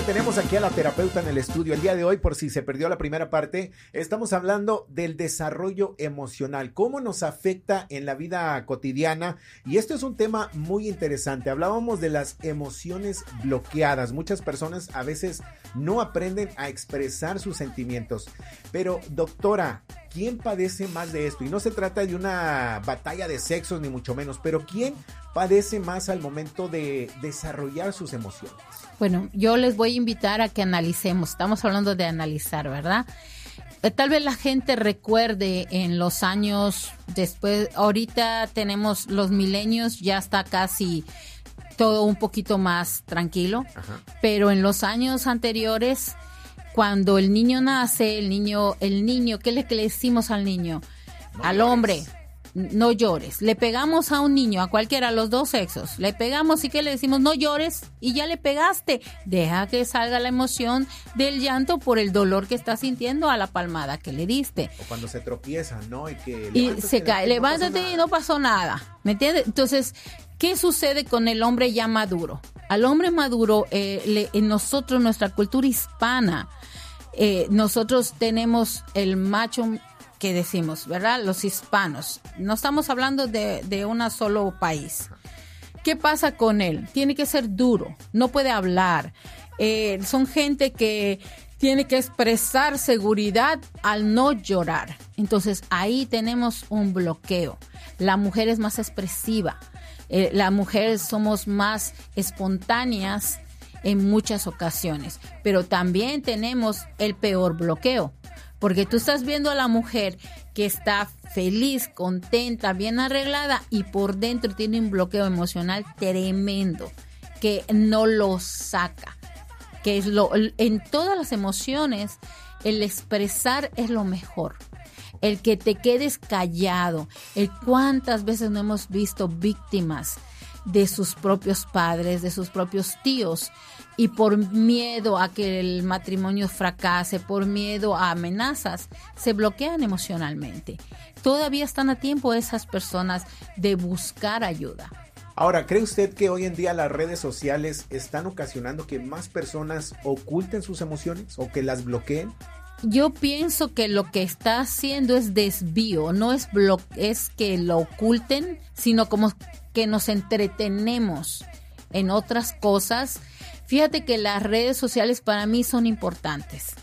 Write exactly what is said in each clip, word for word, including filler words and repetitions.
Tenemos aquí a la terapeuta en el estudio. El día de hoy, por si se perdió la primera parte, estamos hablando del desarrollo emocional, cómo nos afecta en la vida cotidiana, y esto es un tema muy interesante. Hablábamos de las emociones bloqueadas. Muchas personas a veces no aprenden a expresar sus sentimientos. Pero, doctora, ¿quién padece más de esto? Y no se trata de una batalla de sexos, ni mucho menos, pero ¿quién padece más al momento de desarrollar sus emociones? Bueno, yo les voy a invitar a que analicemos. Estamos hablando de analizar, ¿verdad? Tal vez la gente recuerde en los años después, ahorita tenemos los milenios, ya está casi todo un poquito más tranquilo. Ajá. Pero en los años anteriores, cuando el niño nace, el niño, el niño, ¿qué le, qué le decimos al niño? No al llores. Hombre, no llores. Le pegamos a un niño, a cualquiera, a los dos sexos. Le pegamos y ¿qué le decimos? No llores, y ya le pegaste. Deja que salga la emoción del llanto por el dolor que está sintiendo a la palmada que le diste. O cuando se tropieza, ¿no? Y que y se cae, no levántate y no pasó nada. ¿Me entiendes? Entonces, ¿qué sucede con el hombre ya maduro? Al hombre maduro, eh, le, en nosotros, nuestra cultura hispana, eh, nosotros tenemos el macho que decimos, ¿verdad? Los hispanos. No estamos hablando de, de un solo país. ¿Qué pasa con él? Tiene que ser duro, no puede hablar. Eh, son gente que tiene que expresar seguridad al no llorar. Entonces ahí tenemos un bloqueo. La mujer es más expresiva. Eh, las mujeres somos más espontáneas en muchas ocasiones, pero también tenemos el peor bloqueo. Porque tú estás viendo a la mujer que está feliz, contenta, bien arreglada, y por dentro tiene un bloqueo emocional tremendo que no lo saca. Que es lo, en todas las emociones, el expresar es lo mejor. El que te quedes callado. El cuántas veces no hemos visto víctimas de sus propios padres, de sus propios tíos, y por miedo a que el matrimonio fracase, por miedo a amenazas, se bloquean emocionalmente. Todavía están a tiempo esas personas de buscar ayuda. Ahora, ¿cree usted que hoy en día las redes sociales están ocasionando que más personas oculten sus emociones o que las bloqueen? Yo pienso que lo que está haciendo es desvío, no es, blo- es que lo oculten, sino como que nos entretenemos en otras cosas. Fíjate que las redes sociales para mí son importantes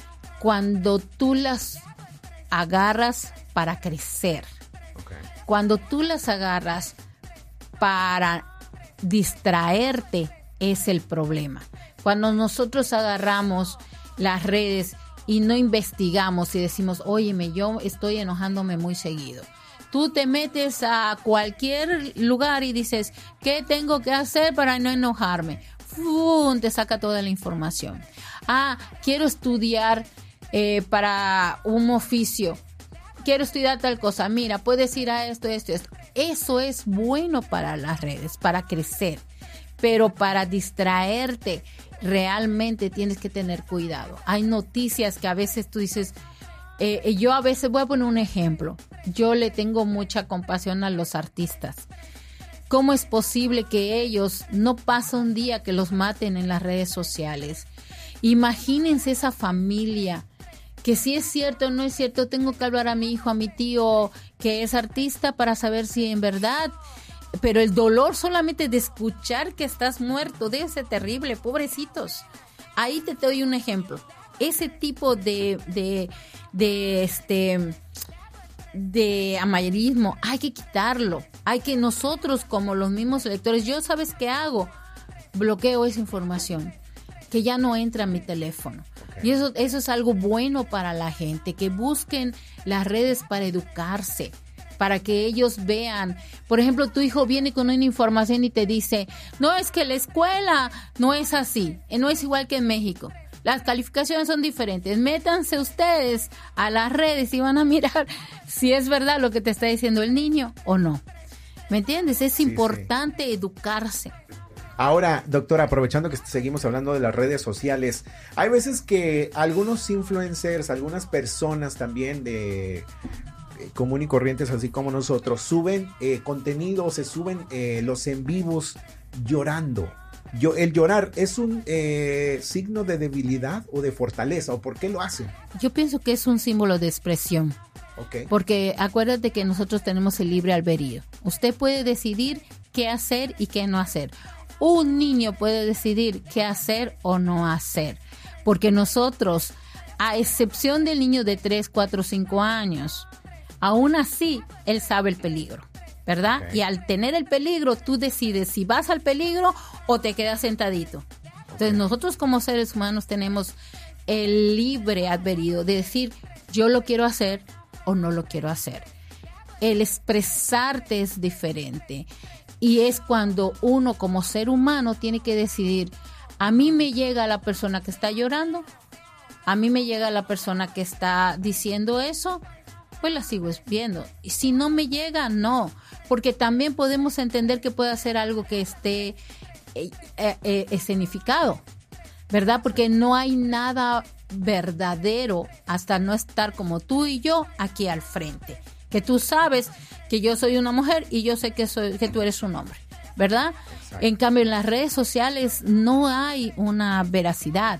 cuando tú las agarras para crecer, okay. Cuando tú las agarras para distraerte es el problema. Cuando nosotros agarramos las redes y no investigamos y decimos, óyeme, yo estoy enojándome muy seguido. Tú te metes a cualquier lugar y dices, ¿qué tengo que hacer para no enojarme? ¡Fum! Te saca toda la información. Ah, quiero estudiar eh, para un oficio. Quiero estudiar tal cosa. Mira, puedes ir a esto, esto, esto. Eso es bueno para las redes, para crecer. Pero para distraerte, realmente tienes que tener cuidado. Hay noticias que a veces tú dices... Eh, yo a veces voy a poner un ejemplo. Yo le tengo mucha compasión a los artistas. ¿Cómo es posible que ellos no pasa un día que los maten en las redes sociales? Imagínense esa familia que si es cierto o no es cierto, tengo que hablar a mi hijo, a mi tío que es artista para saber si en verdad, pero el dolor solamente de escuchar que estás muerto debe ser terrible, pobrecitos. Ahí te doy un ejemplo. Ese tipo de, de, de este de amarillismo hay que quitarlo. Hay que nosotros como los mismos lectores, yo ¿sabes qué hago? Bloqueo esa información que ya no entra en mi teléfono. Okay. Y eso, eso es algo bueno para la gente, que busquen las redes para educarse, para que ellos vean. Por ejemplo, tu hijo viene con una información y te dice, no, es que la escuela no es así, no es igual que en México. Las calificaciones son diferentes. Métanse ustedes a las redes y van a mirar si es verdad lo que te está diciendo el niño o no. ¿Me entiendes? Es sí, importante sí. educarse. Ahora, doctora, aprovechando que seguimos hablando de las redes sociales, hay veces que algunos influencers, algunas personas también de eh, común y corrientes, así como nosotros, suben eh, contenido, se suben eh, los en vivos llorando. Yo, el llorar es un eh, signo de debilidad o de fortaleza, ¿o por qué lo hacen? Yo pienso que es un símbolo de expresión. Okay. Porque acuérdate que nosotros tenemos el libre albedrío. Usted puede decidir qué hacer y qué no hacer. Un niño puede decidir qué hacer o no hacer. Porque nosotros, a excepción del niño de tres, cuatro, cinco años, aún así, él sabe el peligro, ¿verdad? Okay. Y al tener el peligro, tú decides si vas al peligro o te quedas sentadito. Entonces, okay. nosotros como seres humanos tenemos el libre albedrío de decir, yo lo quiero hacer o no lo quiero hacer. El expresarte es diferente y es cuando uno como ser humano tiene que decidir, a mí me llega la persona que está llorando, a mí me llega la persona que está diciendo eso, pues la sigo viendo. Y si no me llega, no, porque también podemos entender que puede ser algo que esté eh, eh, escenificado, ¿verdad? Porque no hay nada verdadero hasta no estar como tú y yo aquí al frente, que tú sabes que yo soy una mujer y yo sé que soy que tú eres un hombre, ¿verdad? Exacto. En cambio en las redes sociales no hay una veracidad.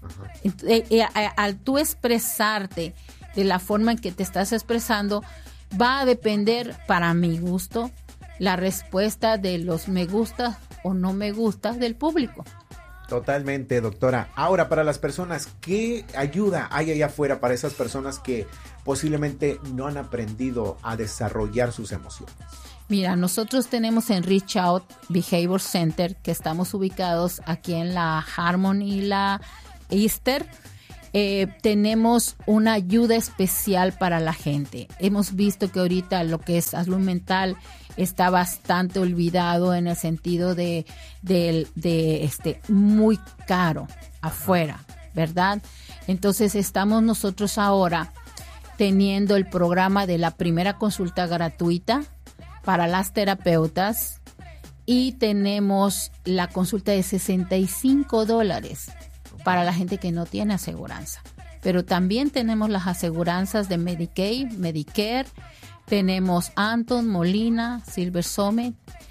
Eh, eh, al tú expresarte de la forma en que te estás expresando va a depender, para mi gusto, la respuesta de los me gusta o no me gusta del público. Totalmente, doctora. Ahora, para las personas, ¿qué ayuda hay allá afuera para esas personas que posiblemente no han aprendido a desarrollar sus emociones? Mira, nosotros tenemos en Reach Out Behavior Center, que estamos ubicados aquí en la Harmon y la Easter. Eh, tenemos una ayuda especial para la gente. Hemos visto que ahorita lo que es salud mental está bastante olvidado en el sentido de, de, de este muy caro afuera, ¿verdad? Entonces estamos nosotros ahora teniendo el programa de la primera consulta gratuita para las terapeutas y tenemos la consulta de sesenta y cinco dólares para la gente que no tiene aseguranza. Pero también tenemos las aseguranzas de Medicaid, Medicare, tenemos Anton, Molina, Silver Summit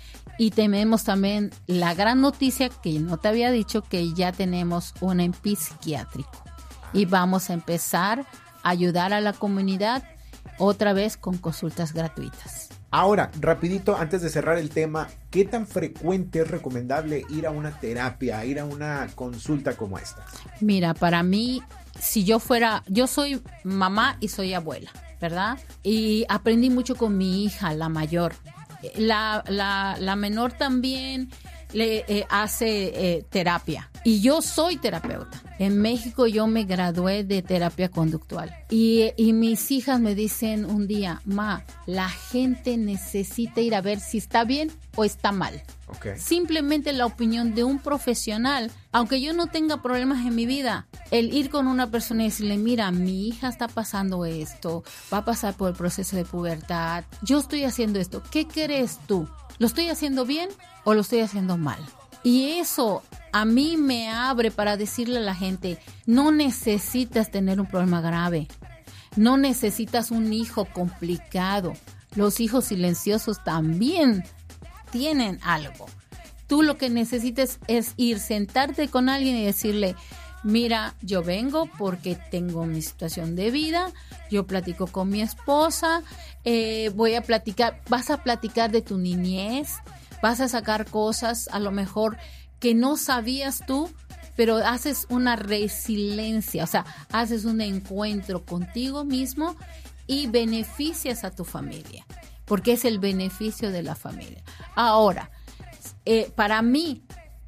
y tenemos también la gran noticia que no te había dicho que ya tenemos un E M P I psiquiátrico y vamos a empezar a ayudar a la comunidad otra vez con consultas gratuitas. Ahora, rapidito, antes de cerrar el tema, ¿qué tan frecuente es recomendable ir a una terapia, ir a una consulta como esta? Mira, para mí, si yo fuera, yo soy mamá y soy abuela, ¿verdad? Y aprendí mucho con mi hija, la mayor. La, la, la menor también le eh, hace eh, terapia. Y yo soy terapeuta. En México yo me gradué de terapia conductual. Y, y mis hijas me dicen un día, ma, la gente necesita ir a ver si está bien o está mal. Okay. Simplemente la opinión de un profesional, aunque yo no tenga problemas en mi vida, el ir con una persona y decirle, mira, mi hija está pasando esto, va a pasar por el proceso de pubertad, yo estoy haciendo esto, ¿qué crees tú? ¿Lo estoy haciendo bien o lo estoy haciendo mal? Y eso a mí me abre para decirle a la gente, no necesitas tener un problema grave, no necesitas un hijo complicado, los hijos silenciosos también tienen algo. Tú lo que necesitas es ir, sentarte con alguien y decirle, mira, yo vengo porque tengo mi situación de vida, yo platico con mi esposa, eh, voy a platicar, vas a platicar de tu niñez, vas a sacar cosas a lo mejor que no sabías tú, pero haces una resiliencia, o sea, haces un encuentro contigo mismo y beneficias a tu familia, porque es el beneficio de la familia. Ahora, eh, para mí,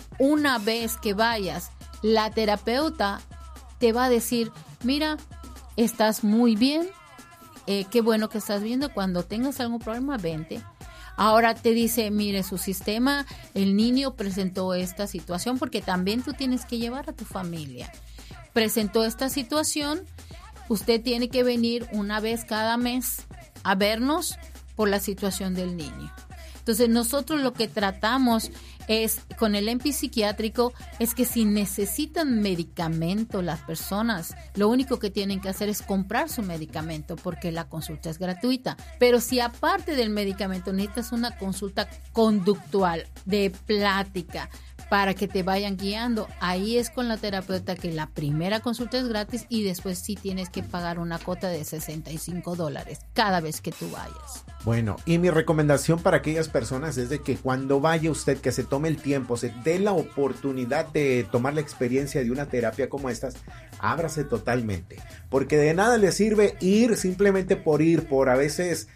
una vez que vayas, la terapeuta te va a decir, mira, estás muy bien, eh, qué bueno que estás viendo, cuando tengas algún problema, vente. Ahora te dice, mire, su sistema, el niño presentó esta situación, porque también tú tienes que llevar a tu familia. Presentó esta situación, usted tiene que venir una vez cada mes a vernos por la situación del niño. Entonces nosotros lo que tratamos es, con el E M P I psiquiátrico, es que si necesitan medicamento las personas, lo único que tienen que hacer es comprar su medicamento porque la consulta es gratuita. Pero si aparte del medicamento necesitas una consulta conductual, de plática, para que te vayan guiando. Ahí es con la terapeuta que la primera consulta es gratis y después sí tienes que pagar una cuota de sesenta y cinco dólares cada vez que tú vayas. Bueno, y mi recomendación para aquellas personas es de que cuando vaya usted, que se tome el tiempo, se dé la oportunidad de tomar la experiencia de una terapia como estas, ábrase totalmente, porque de nada le sirve ir simplemente por ir, por a veces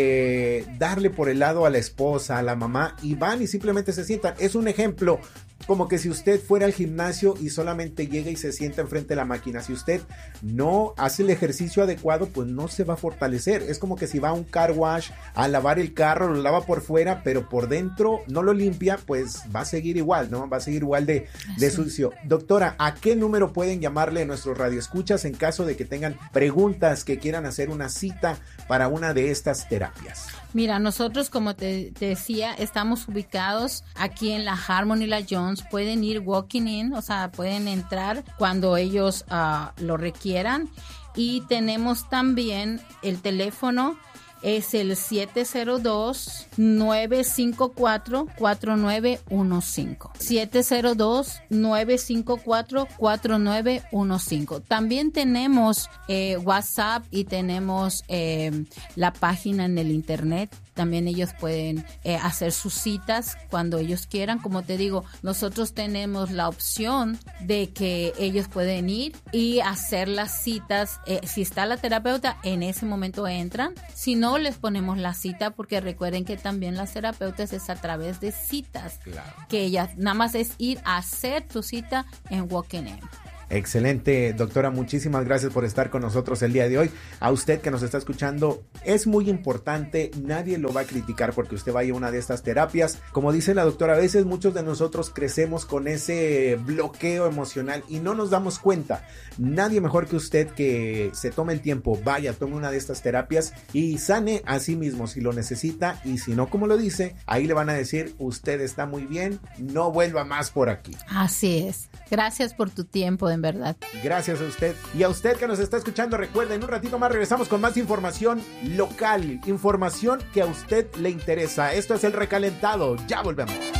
eh, darle por el lado a la esposa, a la mamá, y van y simplemente se sientan. Es un ejemplo, como que si usted fuera al gimnasio y solamente llega y se sienta enfrente de la máquina, si usted no hace el ejercicio adecuado, pues no se va a fortalecer. Es como que si va a un car wash a lavar el carro, lo lava por fuera, pero por dentro no lo limpia, pues va a seguir igual, ¿no? Va a seguir igual de, de sucio. Doctora, ¿a qué número pueden llamarle a nuestros radioescuchas en caso de que tengan preguntas, que quieran hacer una cita para una de estas terapias? Mira, nosotros, como te, te decía, estamos ubicados aquí en la Harmony La Jones. Pueden ir walking in, o sea, pueden entrar cuando ellos uh, lo requieran. Y tenemos también el teléfono, es el siete cero dos, nueve cinco cuatro, cuatro nueve uno cinco. siete cero dos, nueve cinco cuatro, cuatro nueve uno cinco. También tenemos eh, WhatsApp y tenemos eh, la página en el internet. También ellos pueden eh, hacer sus citas cuando ellos quieran. Como te digo, nosotros tenemos la opción de que ellos pueden ir y hacer las citas. Eh, si está la terapeuta, en ese momento entran. Si no, les ponemos la cita, porque recuerden que también las terapeutas es a través de citas. Claro. Que ellas nada más es ir a hacer tu cita en Walking In. Excelente, doctora, muchísimas gracias por estar con nosotros el día de hoy. A usted que nos está escuchando, es muy importante, nadie lo va a criticar porque usted vaya a una de estas terapias. Como dice la doctora, a veces muchos de nosotros crecemos con ese bloqueo emocional y no nos damos cuenta. Nadie mejor que usted que se tome el tiempo, vaya, tome una de estas terapias y sane a sí mismo si lo necesita, y si no, como lo dice, ahí le van a decir, usted está muy bien, no vuelva más por aquí. Así es. Gracias por tu tiempo, en verdad. Gracias a usted. Y a usted que nos está escuchando, recuerden, un ratito más regresamos con más información local, información que a usted le interesa. Esto es El Recalentado. Ya volvemos.